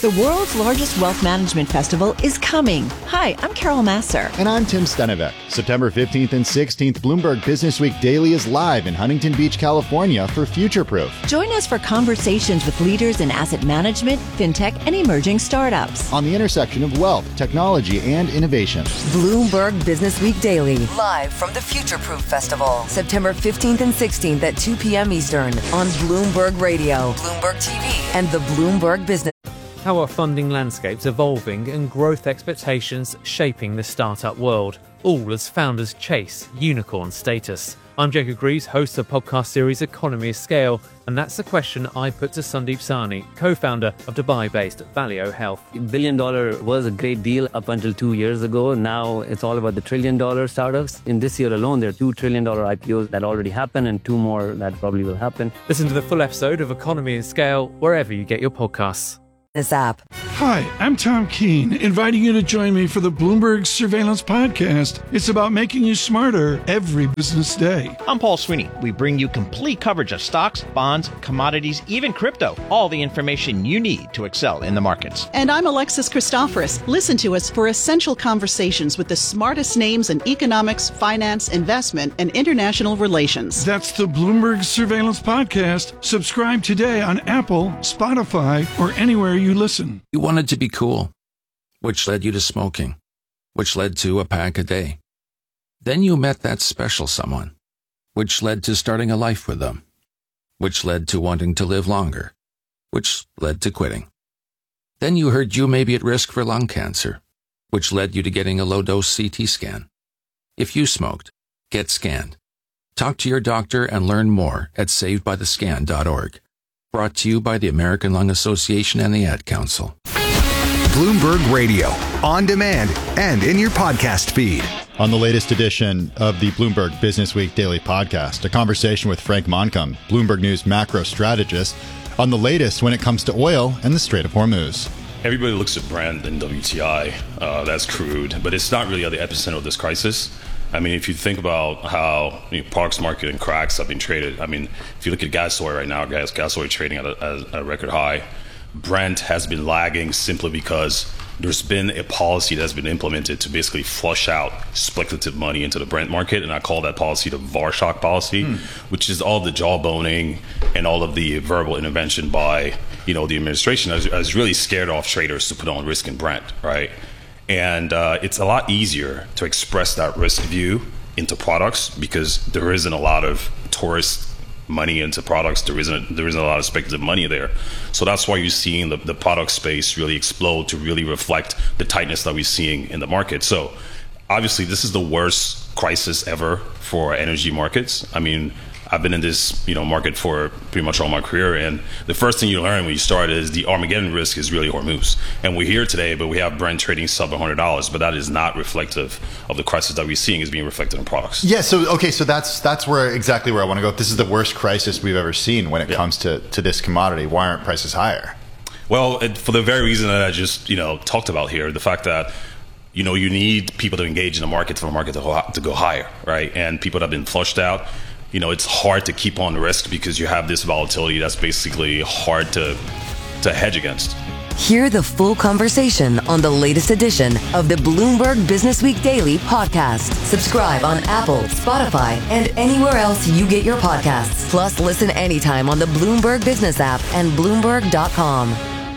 The world's largest wealth management festival is coming. Hi, I'm Carol Masser.
And I'm Tim Stenevec. September fifteenth and sixteenth, Bloomberg Business Week Daily is live in Huntington Beach, California for Futureproof.
Join us for conversations with leaders in asset management, fintech, and emerging startups.
On the intersection of wealth, technology, and innovation.
Bloomberg Business Week Daily. Live from the Futureproof Festival. September fifteenth and sixteenth at two p.m. Eastern on Bloomberg Radio, Bloomberg T V, and the Bloomberg Business.
How are funding landscapes evolving and growth expectations shaping the startup world, all as founders chase unicorn status? I'm Jacob Greaves, host of the podcast series Economy of Scale, and that's the question I put to Sandeep Sahni, co-founder of Dubai-based Valeo Health.
Billion dollar was a great deal up until two years ago. Now it's all about the trillion dollar startups. In this year alone, there are two trillion dollar I P Os that already happened and two more that probably will happen.
Listen to the full episode of Economy of Scale wherever you get your podcasts.
This app.
Hi, I'm Tom Keene, inviting you to join me for the Bloomberg Surveillance Podcast. It's about making you smarter every business day.
I'm Paul Sweeney. We bring you complete coverage of stocks, bonds, commodities, even crypto. All the information you need to excel in the markets.
And I'm Alexis Christoforous. Listen to us for essential conversations with the smartest names in economics, finance, investment, and international relations.
That's the Bloomberg Surveillance Podcast. Subscribe today on Apple, Spotify, or anywhere you listen.
You wanted to be cool, which led you to smoking, which led to a pack a day. Then you met that special someone, which led to starting a life with them, which led to wanting to live longer, which led to quitting. Then you heard you may be at risk for lung cancer, which led you to getting a low-dose C T scan. If you smoked, get scanned. Talk to your doctor and learn more at saved by the scan dot org. Brought to you by the American Lung Association and the Ad Council.
Bloomberg Radio, on demand and in your podcast feed.
On the latest edition of the Bloomberg Business Week Daily Podcast, a conversation with Frank Moncomb, Bloomberg News macro strategist, on the latest when it comes to oil and the Strait of Hormuz.
Everybody looks at Brent and W T I. Uh, that's crude, but it's not really at the epicenter of this crisis. I mean, if you think about how you know, products market and cracks have been traded, I mean, if you look at gas oil right now, gas, gas oil trading at a, at a record high. Brent has been lagging simply because there's been a policy that's been implemented to basically flush out speculative money into the Brent market, and I call that policy the Varshock policy, hmm. which is all the jawboning and all of the verbal intervention by, you know, the administration has, has really scared off traders to put on risk in Brent, right? And uh, it's a lot easier to express that risk view into products because there isn't a lot of tourist money into products. There isn't there isn't a lot of speculative money there. So that's why you're seeing the, the product space really explode to really reflect the tightness that we're seeing in the market. So obviously this is the worst crisis ever for energy markets. I mean, I've been in this, you know, market for pretty much all my career, and the first thing you learn when you start is the Armageddon risk is really Hormuz. And we're here today, but we have Brent trading sub one hundred dollars, but that is not reflective of the crisis that we're seeing is being reflected in products.
Yeah, so, okay, so that's that's where exactly where I want to go. This is the worst crisis we've ever seen when it yeah. comes to, to this commodity. Why aren't prices higher?
Well, it, for the very reason that I just, you know, talked about here, the fact that you know, you need people to engage in the market for the market to go, to go higher, right? And people that have been flushed out, you know, it's hard to keep on risk because you have this volatility that's basically hard to to hedge against.
Hear the full conversation on the latest edition of the Bloomberg Business Week Daily Podcast. Subscribe on Apple, Spotify, and anywhere else you get your podcasts. Plus, listen anytime on the Bloomberg Business app and Bloomberg dot com.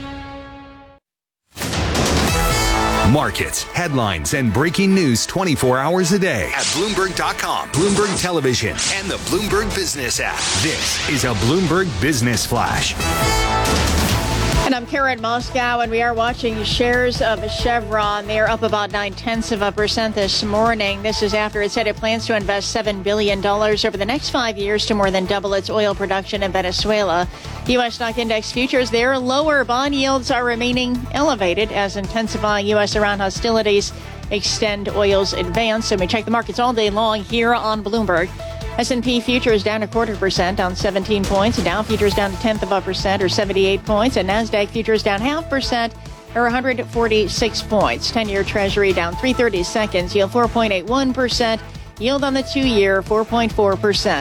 Markets, headlines, and breaking news twenty-four hours a day at Bloomberg dot com, Bloomberg Television, and the Bloomberg Business app. This is a Bloomberg Business Flash.
And I'm Karen Moscow, and we are watching shares of Chevron. They're up about nine-tenths of a percent this morning. This is after it said it plans to invest seven billion dollars over the next five years to more than double its oil production in Venezuela. U S stock index futures, they're lower. Bond yields are remaining elevated as intensifying U S-Iran hostilities extend oil's advance. And we check the markets all day long here on Bloomberg. S and P futures down a quarter percent, down seventeen points. Dow futures down a tenth of a percent, or seventy-eight points. And NASDAQ futures down half percent, or one hundred forty-six points. ten-year Treasury down three thirty seconds, yield four point eight one percent. Yield on the two-year, four point four percent.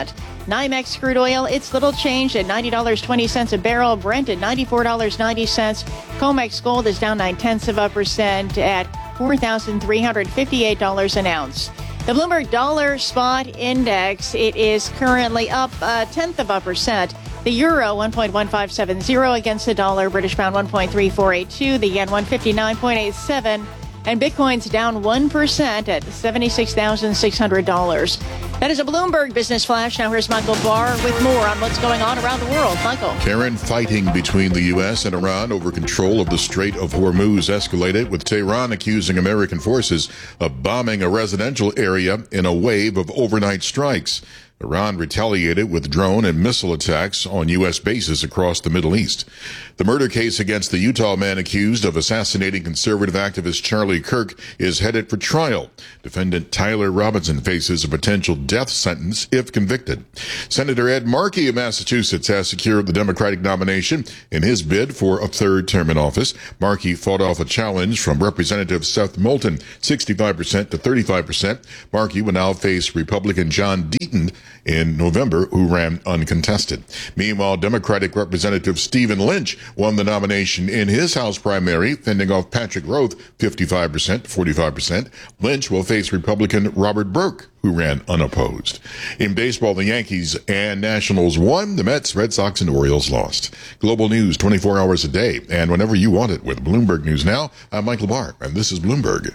NYMEX crude oil, it's little changed at ninety dollars and twenty cents a barrel. Brent at ninety-four dollars and ninety cents. COMEX gold is down nine-tenths of a percent at four thousand three hundred fifty-eight dollars an ounce. The Bloomberg Dollar Spot Index, it is currently up a tenth of a percent. The euro, one point one five seven zero against the dollar. British pound, one point three four eight two. The yen, one fifty-nine point eight seven. And Bitcoin's down one percent at seventy-six thousand six hundred dollars. That is a Bloomberg Business Flash. Now here's Michael Barr with more on what's going on around the world. Michael.
Karen, fighting between the U S and Iran over control of the Strait of Hormuz escalated, with Tehran accusing American forces of bombing a residential area in a wave of overnight strikes. Iran retaliated with drone and missile attacks on U S bases across the Middle East. The murder case against the Utah man accused of assassinating conservative activist Charlie Kirk is headed for trial. Defendant Tyler Robinson faces a potential death sentence if convicted. Senator Ed Markey of Massachusetts has secured the Democratic nomination in his bid for a third term in office. Markey fought off a challenge from Representative Seth Moulton, sixty-five percent to thirty-five percent. Markey will now face Republican John Deaton in November, who ran uncontested. Meanwhile, Democratic Representative Stephen Lynch won the nomination in his House primary, fending off Patrick Roth, fifty-five percent to forty-five percent. Lynch will face Republican Robert Burke, who ran unopposed. In baseball, the Yankees and Nationals won. The Mets, Red Sox, and Orioles lost. Global news twenty-four hours a day, and whenever you want it with Bloomberg News Now. I'm Michael Barr, and this is Bloomberg.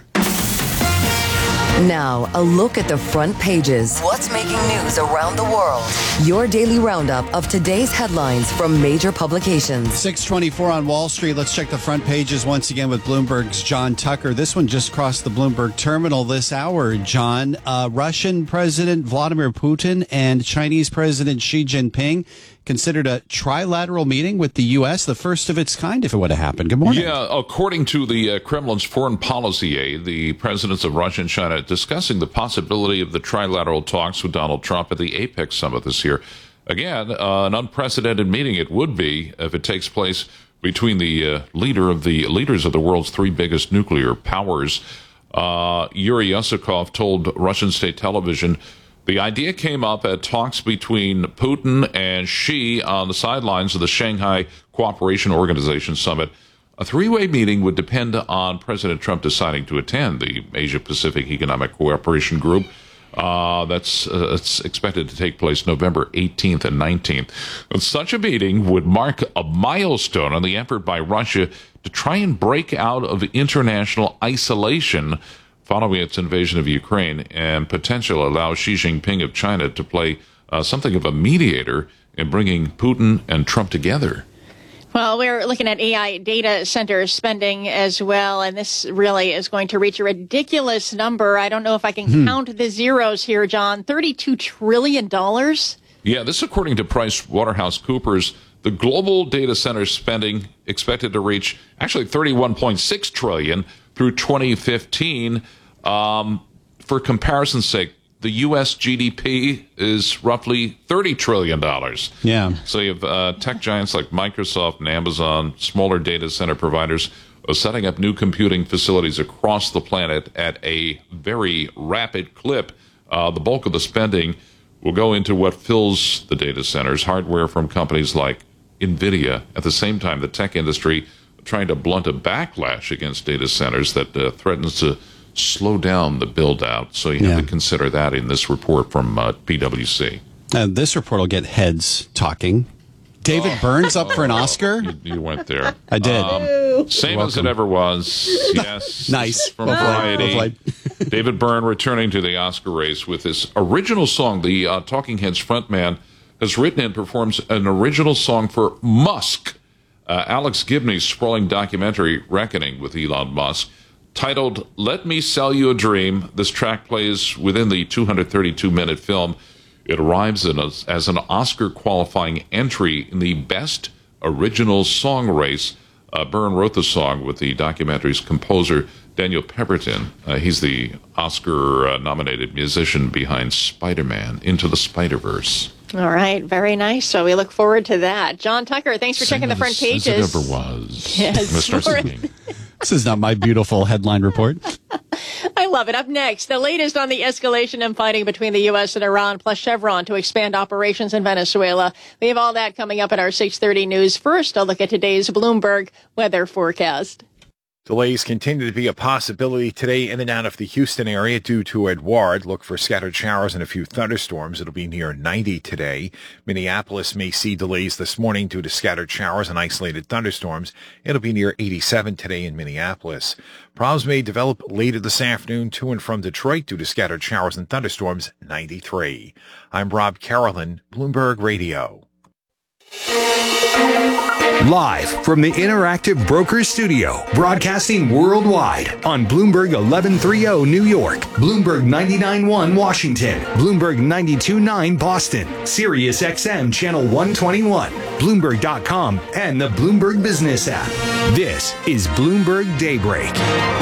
Now, a look at the front pages. What's making news around the world? Your daily roundup of today's headlines from major publications.
six twenty-four on Wall Street. Let's check the front pages once again with Bloomberg's John Tucker. This one just crossed the Bloomberg terminal this hour, John. Uh, Russian President Vladimir Putin and Chinese President Xi Jinping considered a trilateral meeting with the U S, the first of its kind if it would have happened. Good morning.
Yeah, according to the uh, Kremlin's foreign policy aide, the presidents of Russia and China discussing the possibility of the trilateral talks with Donald Trump at the APEC summit this year. Again, uh, an unprecedented meeting it would be if it takes place between the uh, leader of the leaders of the world's three biggest nuclear powers. Uh, Yuri Usakov told Russian state television the idea came up at talks between Putin and Xi on the sidelines of the Shanghai Cooperation Organization summit. A three-way meeting would depend on President Trump deciding to attend the Asia-Pacific Economic Cooperation Group. Uh, that's uh, it's expected to take place November eighteenth and nineteenth. And such a meeting would mark a milestone on the effort by Russia to try and break out of international isolation following its invasion of Ukraine, and potentially allow Xi Jinping of China to play uh, something of a mediator in bringing Putin and Trump together.
Well, we're looking at A I data center spending as well, and this really is going to reach a ridiculous number. I don't know if I can hmm. count the zeros here, John. thirty-two trillion dollars?
Yeah, this according to PricewaterhouseCoopers. The global data center spending expected to reach actually thirty-one point six trillion dollars through twenty fifteen. Um, for comparison's sake, the U S G D P is roughly thirty trillion dollars.
Yeah.
So you have uh, tech giants like Microsoft and Amazon, smaller data center providers, are setting up new computing facilities across the planet at a very rapid clip. Uh, the bulk of the spending will go into what fills the data centers, hardware from companies like NVIDIA. At the same time, the tech industry trying to blunt a backlash against data centers that uh, threatens to slow down the build-out. So you have
yeah.
to consider that in this report from uh, P W C.
Uh, this report will get heads talking. David oh. Burns up for an Oscar?
You, you went there.
I did.
Um, same as it ever was. Yes.
Nice.
From Variety. David Byrne returning to the Oscar race with his original song. The uh, Talking Heads frontman has written and performs an original song for Musk. Uh, Alex Gibney's sprawling documentary, Reckoning with Elon Musk, titled Let Me Sell You a Dream. This track plays within the two hundred thirty-two minute film. It arrives in a, as an Oscar-qualifying entry in the Best Original Song race. Uh, Byrne wrote the song with the documentary's composer, Daniel Pemberton. Uh, he's the Oscar-nominated uh, musician behind Spider-Man Into the Spider-Verse.
All right, very nice. So we look forward to that. John Tucker, thanks for
Same
checking the front pages.
As it ever was.
Yes.
Mister Singing.
This is not my beautiful headline report.
I love it. Up next, the latest on the escalation and fighting between the U S and Iran, plus Chevron to expand operations in Venezuela. We have all that coming up at our six thirty news. First, a look at today's Bloomberg weather forecast.
Delays continue to be a possibility today in and out of the Houston area due to Edouard. Look for scattered showers and a few thunderstorms. It'll be near ninety today. Minneapolis may see delays this morning due to scattered showers and isolated thunderstorms. It'll be near eighty-seven today in Minneapolis. Problems may develop later this afternoon to and from Detroit due to scattered showers and thunderstorms, ninety-three. I'm Rob Carolyn, Bloomberg Radio.
Live from the Interactive Brokers Studio, broadcasting worldwide on Bloomberg eleven thirty New York, Bloomberg ninety-nine point one Washington, Bloomberg ninety-two point nine Boston, Sirius X M Channel one twenty-one, Bloomberg dot com, and the Bloomberg Business app. This is Bloomberg Daybreak.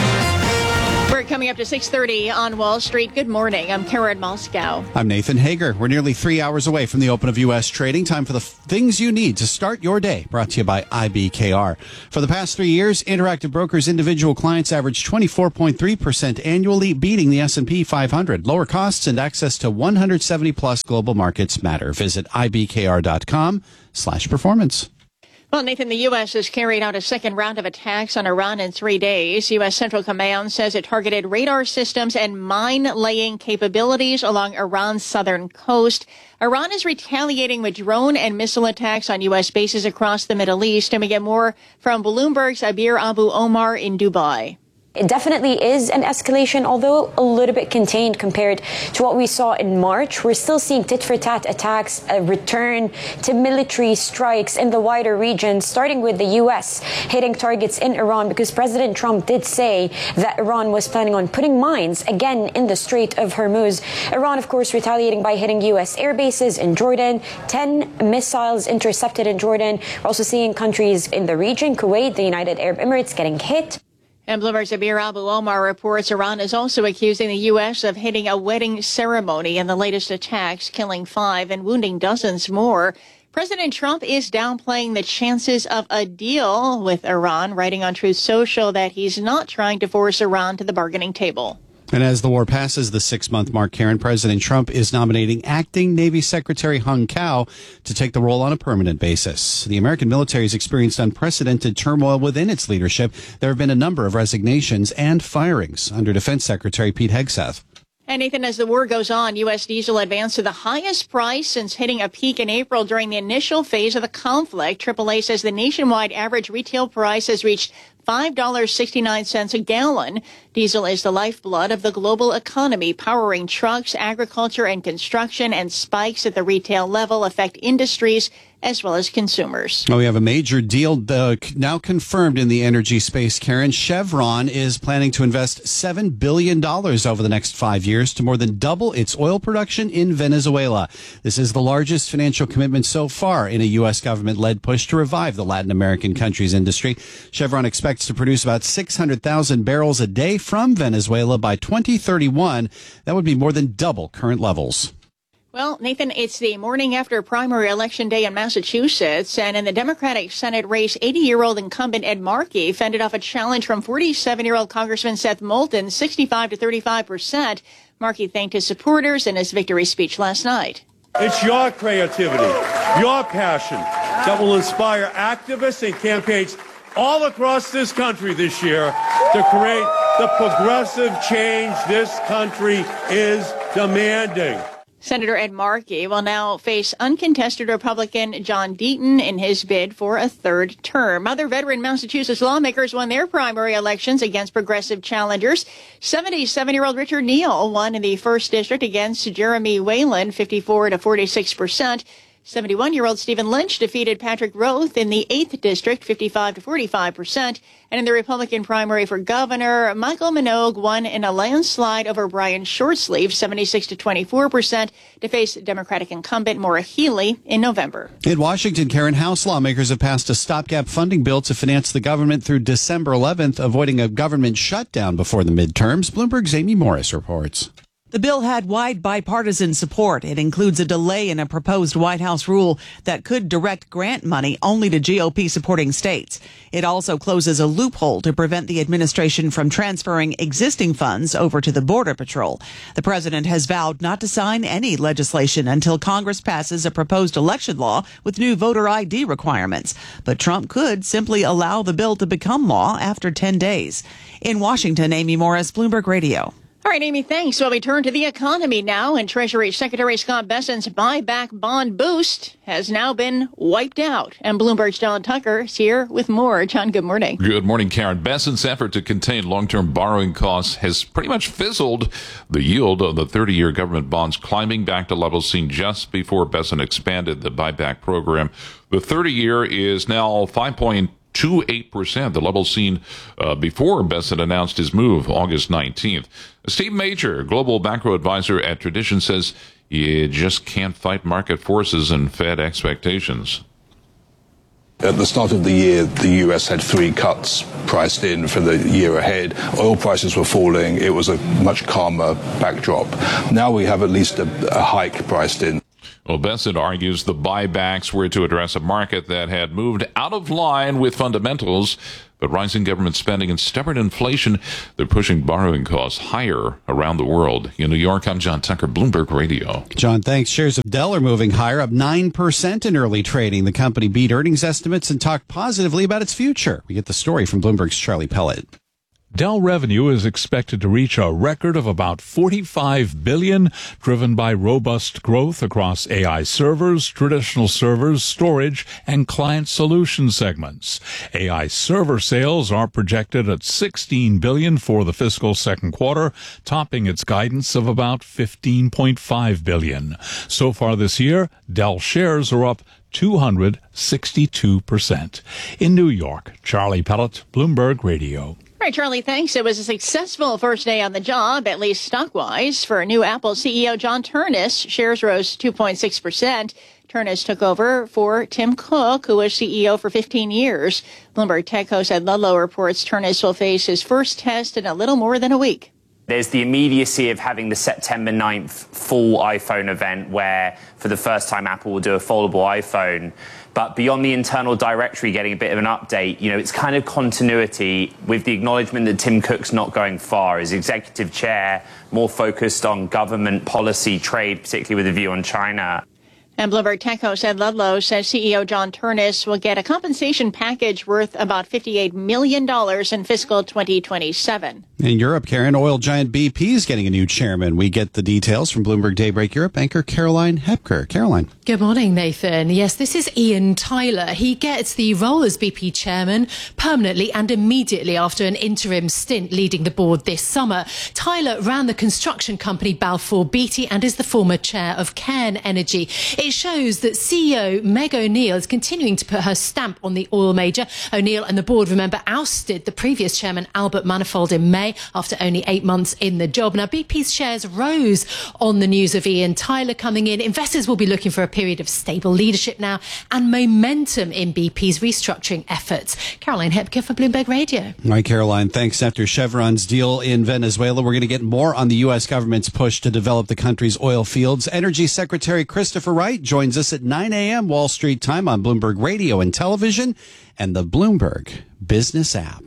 We're coming up to six thirty on Wall Street. Good morning. I'm Karen Moscow.
I'm Nathan Hager. We're nearly three hours away from the open of U S trading. Time for the f- things you need to start your day. Brought to you by I B K R. For the past three years, Interactive Brokers individual clients averaged twenty-four point three percent annually, beating the S and P five hundred. Lower costs and access to one hundred seventy plus global markets matter. Visit ibkr.com slash performance.
Well, Nathan, the U S has carried out a second round of attacks on Iran in three days. U S Central Command says it targeted radar systems and mine-laying capabilities along Iran's southern coast. Iran is retaliating with drone and missile attacks on U S bases across the Middle East. And we get more from Bloomberg's Abir Abu Omar in Dubai.
It definitely is an escalation, although a little bit contained compared to what we saw in March. We're still seeing tit-for-tat attacks, a return to military strikes in the wider region, starting with the U S hitting targets in Iran, because President Trump did say that Iran was planning on putting mines again in the Strait of Hormuz. Iran, of course, retaliating by hitting U S air bases in Jordan, ten missiles intercepted in Jordan. We're also seeing countries in the region, Kuwait, the United Arab Emirates, getting hit.
And Bloomberg's Abir Abu Omar reports Iran is also accusing the U S of hitting a wedding ceremony in the latest attacks, killing five and wounding dozens more. President Trump is downplaying the chances of a deal with Iran, writing on Truth Social that he's not trying to force Iran to the bargaining table.
And as the war passes the six-month mark, Karen, President Trump is nominating acting Navy Secretary Hung Cao to take the role on a permanent basis. The American military has experienced unprecedented turmoil within its leadership. There have been a number of resignations and firings under Defense Secretary Pete Hegseth.
And Nathan, as the war goes on, U S diesel advanced to the highest price since hitting a peak in April during the initial phase of the conflict. triple A says the nationwide average retail price has reached five dollars and sixty-nine cents a gallon. Diesel is the lifeblood of the global economy, powering trucks, agriculture, and construction, and spikes at the retail level affect industries as well as consumers.
Well, we have a major deal uh, now confirmed in the energy space, Karen. Chevron is planning to invest seven billion dollars over the next five years to more than double its oil production in Venezuela. This is the largest financial commitment so far in a U S government-led push to revive the Latin American country's industry. Chevron expects to produce about six hundred thousand barrels a day from Venezuela by twenty thirty-one. That would be more than double current levels.
Well, Nathan, it's the morning after primary election day in Massachusetts, and in the Democratic Senate race, eighty-year-old incumbent Ed Markey fended off a challenge from forty-seven-year-old Congressman Seth Moulton, sixty-five to thirty-five percent. Markey thanked his supporters in his victory speech last night.
It's your creativity, your passion that will inspire activists and campaigns all across this country this year to create the progressive change this country is demanding.
Senator Ed Markey will now face uncontested Republican John Deaton in his bid for a third term. Other veteran Massachusetts lawmakers won their primary elections against progressive challengers. seventy-seven-year-old Richard Neal won in the first district against Jeremy Whalen, fifty-four to forty-six percent. seventy-one-year-old Stephen Lynch defeated Patrick Roth in the eighth District, fifty-five to forty-five percent. And in the Republican primary for governor, Michael Minogue won in a landslide over Brian Shortsleeve, seventy-six to twenty-four percent, to face Democratic incumbent Maura Healey in November.
In Washington, Karen, House lawmakers have passed a stopgap funding bill to finance the government through December eleventh, avoiding a government shutdown before the midterms. Bloomberg's Amy Morris reports.
The bill had wide bipartisan support. It includes a delay in a proposed White House rule that could direct grant money only to G O P-supporting states. It also closes a loophole to prevent the administration from transferring existing funds over to the Border Patrol. The president has vowed not to sign any legislation until Congress passes a proposed election law with new voter I D requirements. But Trump could simply allow the bill to become law after ten days. In Washington, Amy Morris, Bloomberg Radio.
All right, Amy, thanks. Well, we turn to the economy now, and Treasury Secretary Scott Bessent's buyback bond boost has now been wiped out. And Bloomberg's John Tucker is here with more. John, good morning.
Good morning, Karen. Bessent's effort to contain long-term borrowing costs has pretty much fizzled. The yield of the thirty-year government bonds climbing back to levels seen just before Bessent expanded the buyback program. The thirty-year is now five point two eight percent, the level seen uh, before Bessent announced his move August nineteenth. Steve Major, global macro advisor at Tradition, says you just can't fight market forces and Fed expectations.
At the start of the year, the U S had three cuts priced in for the year ahead. Oil prices were falling. It was a much calmer backdrop. Now we have at least a, a hike priced in.
Well, Bessent argues the buybacks were to address a market that had moved out of line with fundamentals, but rising government spending and stubborn inflation, they're pushing borrowing costs higher around the world. In New York, I'm John Tucker, Bloomberg Radio.
John, thanks. Shares of Dell are moving higher, up nine percent in early trading. The company beat earnings estimates and talked positively about its future. We get the story from Bloomberg's Charlie Pellet.
Dell revenue is expected to reach a record of about forty-five billion dollars, driven by robust growth across A I servers, traditional servers, storage, and client solution segments. A I server sales are projected at sixteen billion dollars for the fiscal second quarter, topping its guidance of about fifteen point five billion dollars. So far this year, Dell shares are up two hundred sixty-two percent. In New York, Charlie Pellet, Bloomberg Radio.
All right, Charlie, thanks. It was a successful first day on the job, at least stock-wise, for new Apple C E O John Ternus. Shares rose two point six percent. Ternus took over for Tim Cook, who was C E O for fifteen years. Bloomberg Tech host Ed Ludlow reports Ternus will face his first test in a little more than a week.
There's the immediacy of having the September ninth full iPhone event where, for the first time, Apple will do a foldable iPhone. But beyond the internal directory getting a bit of an update, you know, it's kind of continuity with the acknowledgement that Tim Cook's not going far as executive chair, more focused on government policy, trade, particularly with a view on China.
And Bloomberg Tech host Ed Ludlow says C E O John Ternus will get a compensation package worth about fifty-eight million dollars in fiscal twenty twenty-seven.
In Europe, Karen, oil giant B P is getting a new chairman. We get the details from Bloomberg Daybreak Europe anchor Caroline Hepker. Caroline.
Good morning, Nathan. Yes, this is Ian Tyler. He gets the role as B P chairman permanently and immediately after an interim stint leading the board this summer. Tyler ran the construction company Balfour Beatty and is the former chair of Cairn Energy. It shows that C E O Meg O'Neill is continuing to put her stamp on the oil major. O'Neill and the board, remember, ousted the previous chairman Albert Manifold in May after only eight months in the job. Now, B P's shares rose on the news of Ian Tyler coming in. Investors will be looking for a period of stable leadership now and momentum in B P's restructuring efforts. Caroline Hepker for Bloomberg Radio.
All right, Caroline, thanks. After Chevron's deal in Venezuela, we're going to get more on the U S government's push to develop the country's oil fields. Energy Secretary Christopher Wright joins us at nine a.m. Wall Street time on Bloomberg Radio and television and the Bloomberg Business app.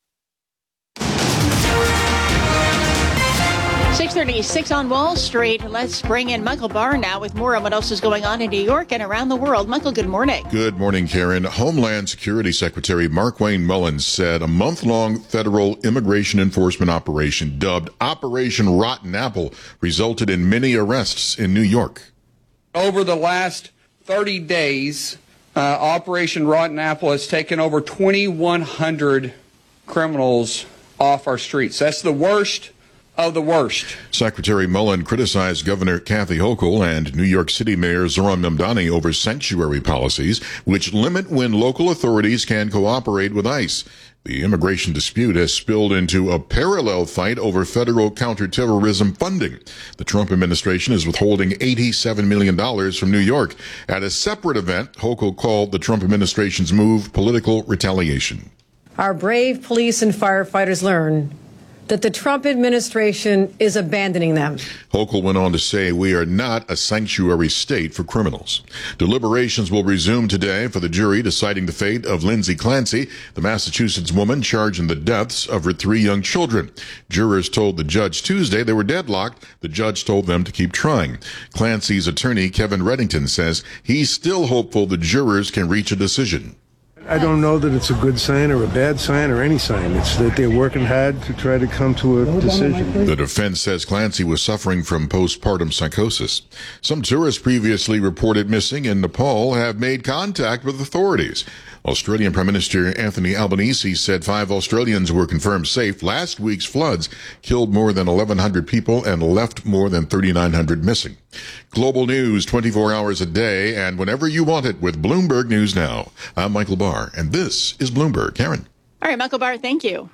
six thirty-six on Wall Street. Let's bring in Michael Barr now with more on what else is going on in New York and around the world. Michael, good morning.
Good morning, Karen. Homeland Security Secretary Markwayne Mullins said a month-long federal immigration enforcement operation dubbed Operation Rotten Apple resulted in many arrests in New York.
Over the last thirty days, uh, Operation Rotten Apple has taken over twenty-one hundred criminals off our streets. That's the worst of the worst.
Secretary Mullen criticized Governor Kathy Hochul and New York City Mayor Zohran Mamdani over sanctuary policies, which limit when local authorities can cooperate with ICE. The immigration dispute has spilled into a parallel fight over federal counterterrorism funding. The Trump administration is withholding eighty-seven million dollars from New York. At a separate event, Hochul called the Trump administration's move political retaliation.
Our brave police and firefighters learn
that the Trump administration is abandoning them.
Hochul went on to say, we are not a sanctuary state for criminals. Deliberations will resume today for the jury deciding the fate of Lindsay Clancy, the Massachusetts woman charged in the deaths of her three young children. Jurors told the judge Tuesday they were deadlocked. The judge told them to keep trying. Clancy's attorney, Kevin Reddington, says he's still hopeful the jurors can reach a decision.
I don't know that it's a good sign or a bad sign or any sign. It's that they're working hard to try to come to a decision.
The defense says Clancy was suffering from postpartum psychosis. Some tourists previously reported missing in Nepal have made contact with authorities. Australian Prime Minister Anthony Albanese said five Australians were confirmed safe. Last week's floods killed more than eleven hundred people and left more than thirty-nine hundred missing. Global news twenty-four hours a day and whenever you want it with Bloomberg News Now. I'm Michael Barr, and this is Bloomberg. Karen.
All right, Michael Barr, thank you.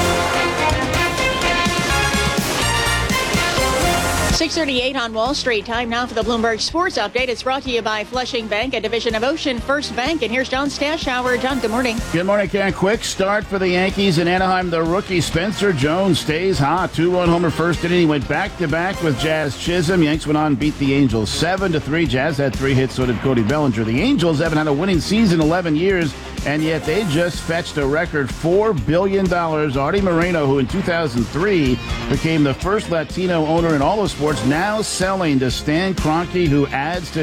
six thirty-eight on Wall Street. Time now for the Bloomberg Sports Update. It's brought to you by Flushing Bank, a division of Ocean First Bank. And here's John Stashower. John, good morning.
Good morning, Karen. Quick start for the Yankees in Anaheim. The rookie Spencer Jones stays hot. Two-run homer first inning. He went back-to-back with Jazz Chisholm. Yanks went on and beat the Angels seven to three. Jazz had three hits, so did Cody Bellinger. The Angels haven't had a winning season in eleven years, and yet they just fetched a record four billion dollars. Artie Moreno, who in two thousand three became the first Latino owner in all of sports, now selling to Stan Kroenke, who adds to